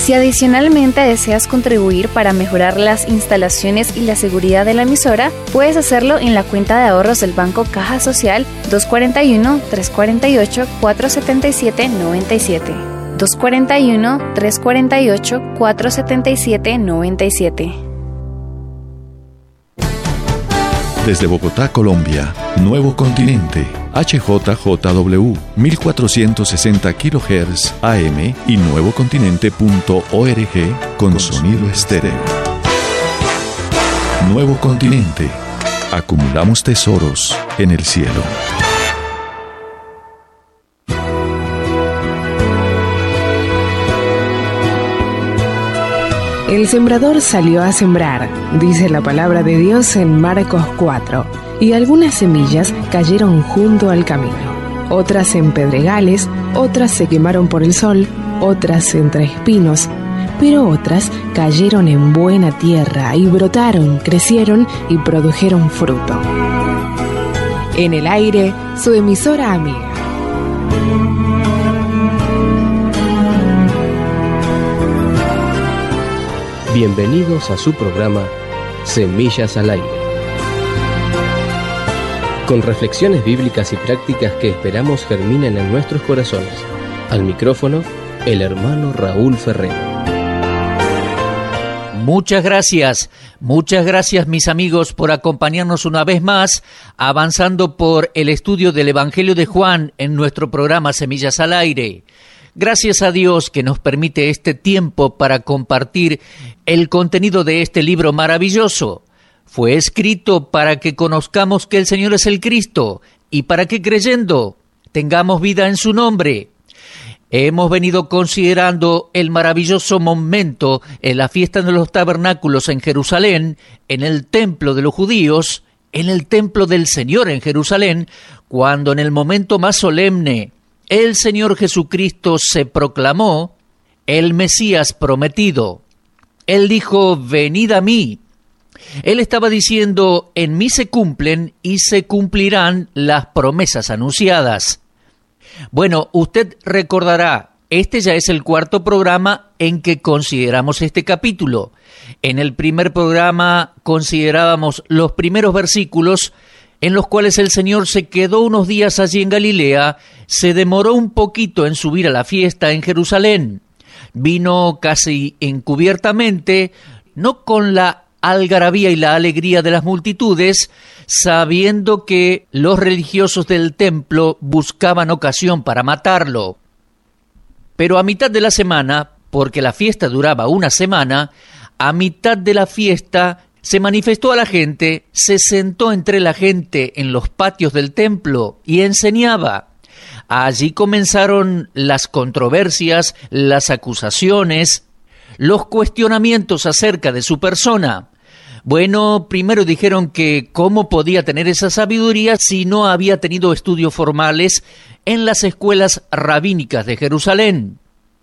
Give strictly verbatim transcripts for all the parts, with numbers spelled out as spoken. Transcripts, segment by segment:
Si adicionalmente deseas contribuir para mejorar las instalaciones y la seguridad de la emisora, puedes hacerlo en la cuenta de ahorros del Banco Caja Social dos cuatro uno, tres cuatro ocho, cuatro siete siete, nueve siete. dos cuatro uno, tres cuatro ocho, cuatro siete siete, nueve siete. Desde Bogotá, Colombia, Nuevo Continente, H J J W, mil cuatrocientos sesenta kilohertz A M y nuevocontinente punto org con sonido estéreo. Nuevo Continente. Acumulamos tesoros en el cielo. El sembrador salió a sembrar, dice la palabra de Dios en Marcos cuatro, y algunas semillas cayeron junto al camino, otras en pedregales, otras se quemaron por el sol, otras entre espinos, pero otras cayeron en buena tierra y brotaron, crecieron y produjeron fruto. En el aire, su emisora amiga. Bienvenidos a su programa Semillas al Aire, con reflexiones bíblicas y prácticas que esperamos germinen en nuestros corazones. Al micrófono, el hermano Raúl Ferrero. Muchas gracias, muchas gracias mis amigos por acompañarnos una vez más, avanzando por el estudio del Evangelio de Juan en nuestro programa Semillas al Aire. Gracias a Dios que nos permite este tiempo para compartir el contenido de este libro maravilloso. Fue escrito para que conozcamos que el Señor es el Cristo y para que creyendo tengamos vida en su nombre. Hemos venido considerando el maravilloso momento en la fiesta de los tabernáculos en Jerusalén, en el templo de los judíos, en el templo del Señor en Jerusalén, cuando en el momento más solemne el Señor Jesucristo se proclamó el Mesías prometido. Él dijo, venid a mí. Él estaba diciendo, en mí se cumplen y se cumplirán las promesas anunciadas. Bueno, usted recordará, este ya es el cuarto programa en que consideramos este capítulo. En el primer programa considerábamos los primeros versículos en los cuales el Señor se quedó unos días allí en Galilea, se demoró un poquito en subir a la fiesta en Jerusalén, vino casi encubiertamente, no con la algarabía y la alegría de las multitudes, sabiendo que los religiosos del templo buscaban ocasión para matarlo. Pero a mitad de la semana, porque la fiesta duraba una semana, a mitad de la fiesta se manifestó a la gente, se sentó entre la gente en los patios del templo y enseñaba. Allí comenzaron las controversias, las acusaciones, los cuestionamientos acerca de su persona. Bueno, primero dijeron que cómo podía tener esa sabiduría si no había tenido estudios formales en las escuelas rabínicas de Jerusalén.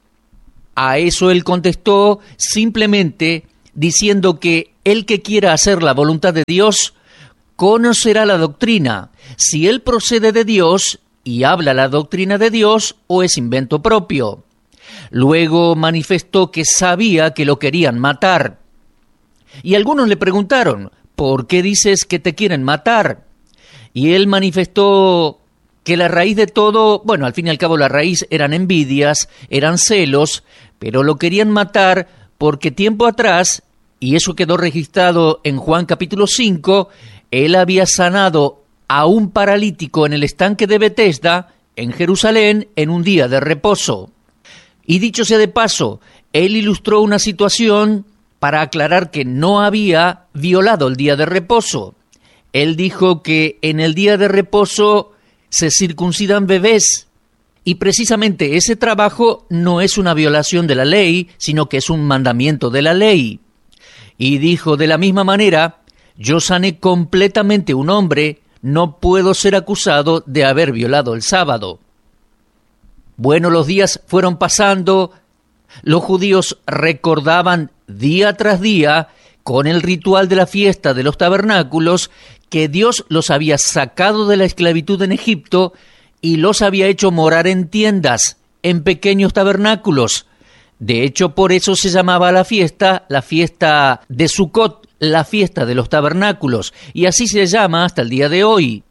A eso él contestó simplemente diciendo que el que quiera hacer la voluntad de Dios conocerá la doctrina, si él procede de Dios y habla la doctrina de Dios o es invento propio. Luego manifestó que sabía que lo querían matar. Y algunos le preguntaron, ¿por qué dices que te quieren matar? Y él manifestó que la raíz de todo, bueno, al fin y al cabo la raíz eran envidias, eran celos, pero lo querían matar porque tiempo atrás, y eso quedó registrado en Juan capítulo cinco, él había sanado a un paralítico en el estanque de Betesda, en Jerusalén, en un día de reposo. Y dicho sea de paso, él ilustró una situación para aclarar que no había violado el día de reposo. Él dijo que en el día de reposo se circuncidan bebés, y precisamente ese trabajo no es una violación de la ley, sino que es un mandamiento de la ley. Y dijo de la misma manera, yo sané completamente un hombre, no puedo ser acusado de haber violado el sábado. Bueno, los días fueron pasando, los judíos recordaban día tras día, con el ritual de la fiesta de los tabernáculos, que Dios los había sacado de la esclavitud en Egipto y los había hecho morar en tiendas, en pequeños tabernáculos. De hecho, por eso se llamaba la fiesta, la fiesta de Sucot, la fiesta de los tabernáculos, y así se llama hasta el día de hoy.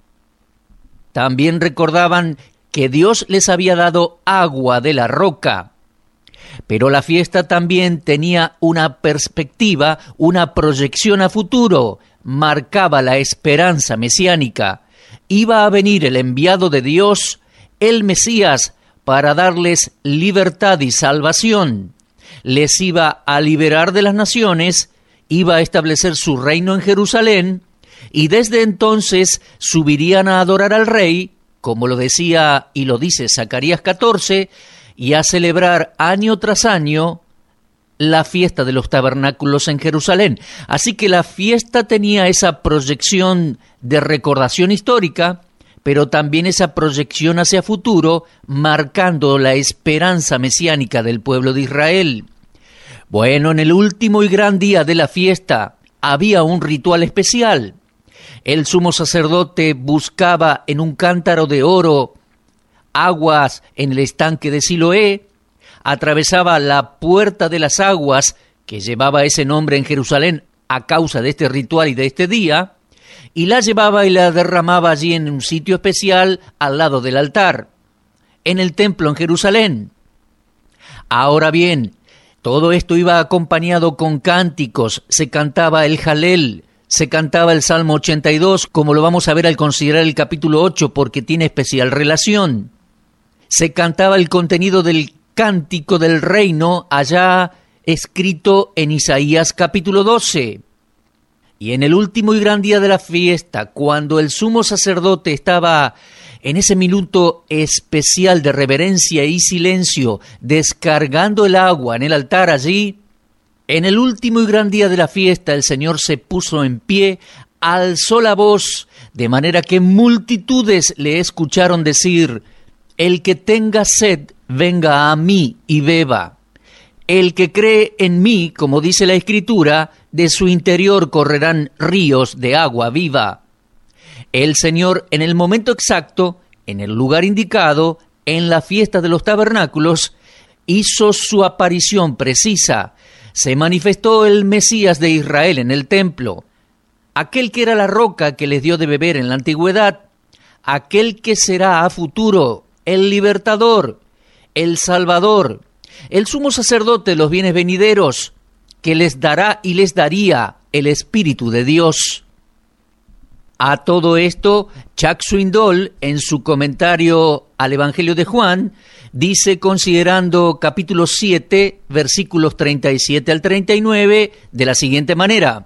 También recordaban que Dios les había dado agua de la roca. Pero la fiesta también tenía una perspectiva, una proyección a futuro, marcaba la esperanza mesiánica. Iba a venir el enviado de Dios, el Mesías, para darles libertad y salvación. Les iba a liberar de las naciones, iba a establecer su reino en Jerusalén, y desde entonces subirían a adorar al Rey, como lo decía y lo dice Zacarías catorce, y a celebrar año tras año la fiesta de los tabernáculos en Jerusalén. Así que la fiesta tenía esa proyección de recordación histórica, pero también esa proyección hacia futuro, marcando la esperanza mesiánica del pueblo de Israel. Bueno, en el último y gran día de la fiesta había un ritual especial. El sumo sacerdote buscaba en un cántaro de oro aguas en el estanque de Siloé, atravesaba la puerta de las aguas, que llevaba ese nombre en Jerusalén a causa de este ritual y de este día, y la llevaba y la derramaba allí en un sitio especial al lado del altar, en el templo en Jerusalén. Ahora bien, todo esto iba acompañado con cánticos, se cantaba el Jalel, se cantaba el Salmo ochenta y dos, como lo vamos a ver al considerar el capítulo ocho, porque tiene especial relación. Se cantaba el contenido del cántico del reino, allá escrito en Isaías capítulo doce. Y en el último y gran día de la fiesta, cuando el sumo sacerdote estaba en ese minuto especial de reverencia y silencio, descargando el agua en el altar allí, en el último y gran día de la fiesta, el Señor se puso en pie, alzó la voz, de manera que multitudes le escucharon decir: el que tenga sed, venga a mí y beba. El que cree en mí, como dice la Escritura, de su interior correrán ríos de agua viva. El Señor, en el momento exacto, en el lugar indicado, en la fiesta de los tabernáculos, hizo su aparición precisa. Se manifestó el Mesías de Israel en el templo, aquel que era la roca que les dio de beber en la antigüedad, aquel que será a futuro el libertador, el salvador, el sumo sacerdote de los bienes venideros, que les dará y les daría el Espíritu de Dios. A todo esto, Chuck Swindoll, en su comentario al Evangelio de Juan, dice, considerando capítulo siete, versículos treinta y siete al treinta y nueve, de la siguiente manera: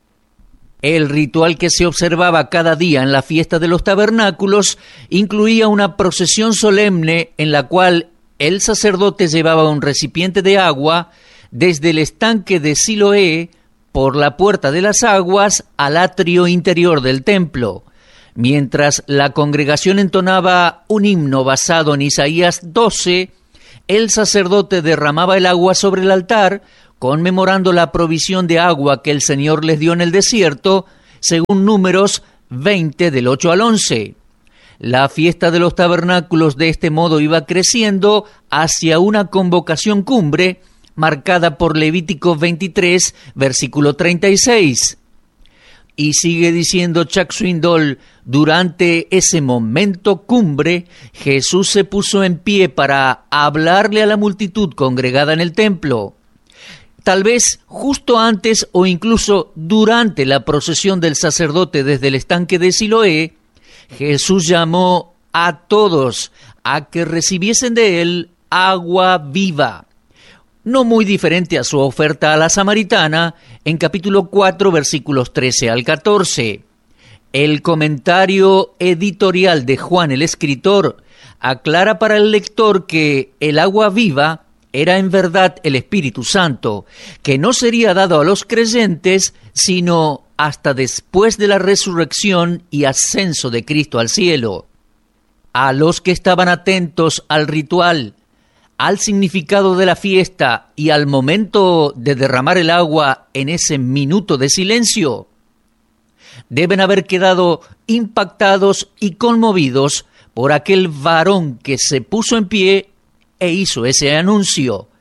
el ritual que se observaba cada día en la fiesta de los tabernáculos incluía una procesión solemne en la cual el sacerdote llevaba un recipiente de agua desde el estanque de Siloé por la puerta de las aguas al atrio interior del templo, mientras la congregación entonaba un himno basado en Isaías doce, el sacerdote derramaba el agua sobre el altar, conmemorando la provisión de agua que el Señor les dio en el desierto, según Números veinte del ocho al once. La fiesta de los tabernáculos de este modo iba creciendo hacia una convocación cumbre marcada por Levítico veintitrés, versículo treinta y seis. Y sigue diciendo Chuck Swindoll: durante ese momento cumbre, Jesús se puso en pie para hablarle a la multitud congregada en el templo. Tal vez justo antes o incluso durante la procesión del sacerdote desde el estanque de Siloé, Jesús llamó a todos a que recibiesen de él agua viva. No muy diferente a su oferta a la samaritana en capítulo cuatro, versículos trece al catorce. El comentario editorial de Juan el escritor aclara para el lector que el agua viva era en verdad el Espíritu Santo, que no sería dado a los creyentes sino hasta después de la resurrección y ascenso de Cristo al cielo. A los que estaban atentos al ritual, al significado de la fiesta y al momento de derramar el agua en ese minuto de silencio, deben haber quedado impactados y conmovidos por aquel varón que se puso en pie e hizo ese anuncio.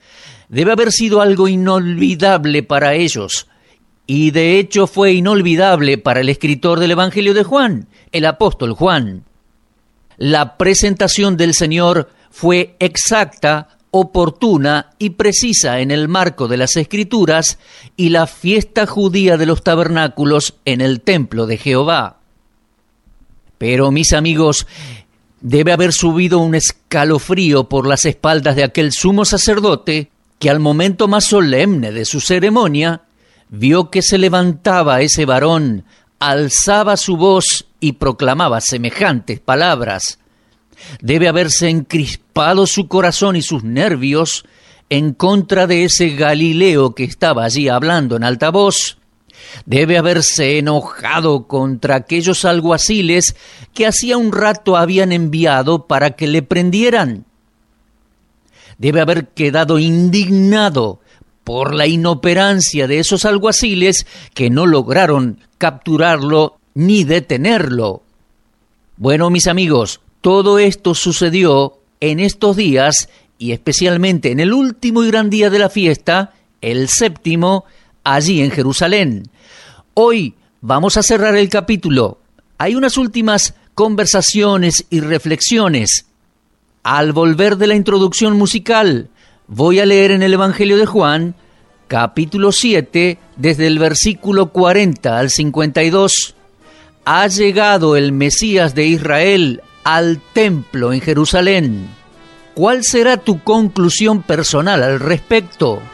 debe haber sido algo inolvidable para ellos. Y de hecho fue inolvidable para el escritor del Evangelio de Juan, el apóstol Juan. La presentación del Señor fue exacta, oportuna y precisa en el marco de las Escrituras y la fiesta judía de los tabernáculos en el templo de Jehová. Pero, mis amigos, debe haber subido un escalofrío por las espaldas de aquel sumo sacerdote que al momento más solemne de su ceremonia vio que se levantaba ese varón, alzaba su voz y proclamaba semejantes palabras. Debe haberse encrispado su corazón y sus nervios en contra de ese Galileo que estaba allí hablando en alta voz. Debe haberse enojado contra aquellos alguaciles que hacía un rato habían enviado para que le prendieran. Debe haber quedado indignado por la inoperancia de esos alguaciles que no lograron capturarlo ni detenerlo. Bueno, mis amigos, todo esto sucedió en estos días y especialmente en el último y gran día de la fiesta, el séptimo, allí en Jerusalén. Hoy vamos a cerrar el capítulo. Hay unas últimas conversaciones y reflexiones. Al volver de la introducción musical, voy a leer en el Evangelio de Juan, capítulo siete, desde el versículo cuarenta al cincuenta y dos. Ha llegado el Mesías de Israel al templo en Jerusalén. ¿Cuál será tu conclusión personal al respecto?